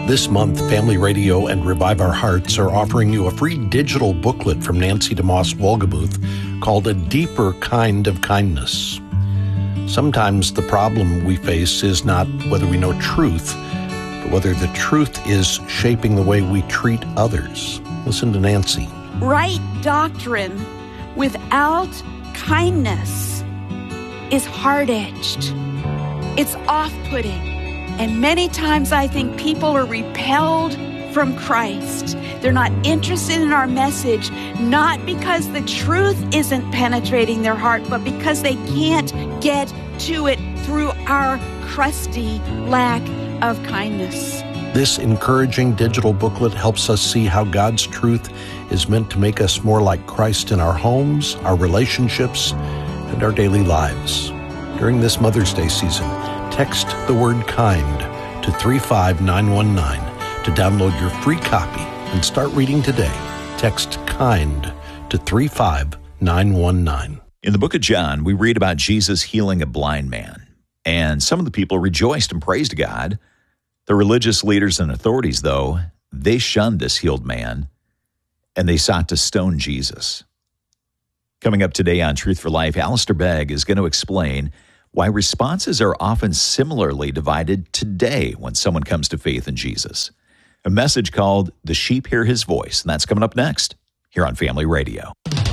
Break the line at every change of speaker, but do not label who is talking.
This month, Family Radio and Revive Our Hearts are offering you a free digital booklet from Nancy DeMoss Wolgemuth called A Deeper Kind of Kindness. Sometimes the problem we face is not whether we know truth, but whether the truth is shaping the way we treat others. Listen to Nancy.
Right doctrine without kindness is hard-edged. It's off-putting. And many times I think people are repelled from Christ. They're not interested in our message, not because the truth isn't penetrating their heart, but because they can't get to it through our crusty lack of kindness.
This encouraging digital booklet helps us see how God's truth is meant to make us more like Christ in our homes, our relationships, and our daily lives. During this Mother's Day season, text the word kind to 35919 to download your free copy and start reading today. Text kind to 35919.
In the book of John, we read about Jesus healing a blind man, and some of the people rejoiced and praised God. The religious leaders and authorities, though, they shunned this healed man, and they sought to stone Jesus. Coming up today on Truth for Life, Alistair Begg is going to explain why responses are often similarly divided today when someone comes to faith in Jesus. A message called The Sheep Hear His Voice, and that's coming up next here on Family Radio.